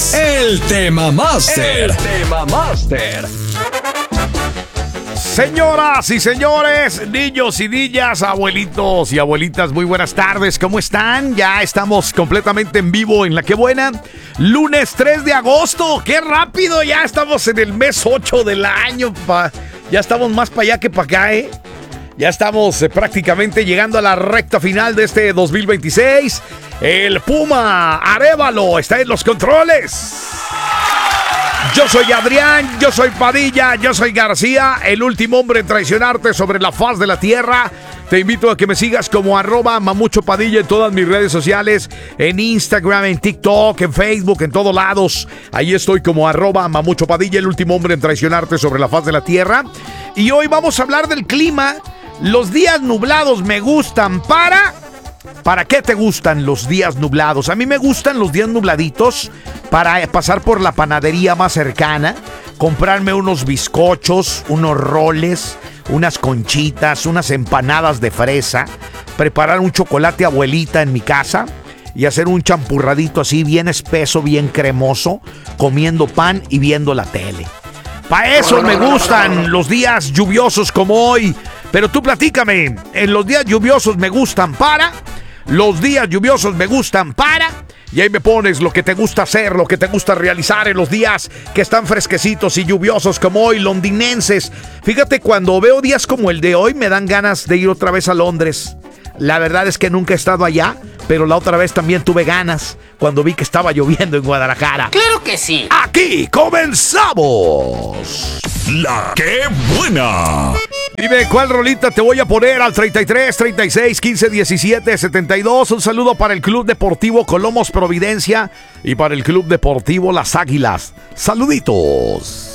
El Tema Master. Señoras y señores, niños y niñas, abuelitos y abuelitas, muy buenas tardes, ¿cómo están? Ya estamos completamente en vivo en La Que Buena, lunes 3 de agosto, ¡qué rápido! Ya estamos en el mes 8 del año, ya estamos más para allá que para acá, ¿eh? Ya estamos prácticamente llegando a la recta final de este 2026. El Puma Arévalo está en los controles. Yo soy Adrián, yo soy Padilla, yo soy García, el último hombre en traicionarte sobre la faz de la tierra. Te invito a que me sigas como @mamuchopadilla en todas mis redes sociales, en Instagram, en TikTok, en Facebook, en todos lados. Ahí estoy como @mamuchopadilla, el último hombre en traicionarte sobre la faz de la tierra. Y hoy vamos a hablar del clima. Los días nublados me gustan ¿Para qué te gustan los días nublados? A mí me gustan los días nubladitos para pasar por la panadería más cercana, comprarme unos bizcochos, unos roles, unas conchitas, unas empanadas de fresa, preparar un chocolate abuelita en mi casa y hacer un champurradito así bien espeso, bien cremoso, comiendo pan y viendo la tele. Para eso me gustan los días lluviosos como hoy. Pero tú platícame, en los días lluviosos me gustan los días lluviosos me gustan y ahí me pones lo que te gusta hacer, lo que te gusta realizar en los días que están fresquecitos y lluviosos como hoy, londinenses. Fíjate, cuando veo días como el de hoy me dan ganas de ir otra vez a Londres. La verdad es que nunca he estado allá, pero la otra vez también tuve ganas cuando vi que estaba lloviendo en Guadalajara. ¡Claro que sí! Aquí comenzamos. La Que Buena. Dime cuál rolita te voy a poner al 33 36 15 17 72. Un saludo para el Club Deportivo Colomos Providencia y para el Club Deportivo Las Águilas. Saluditos.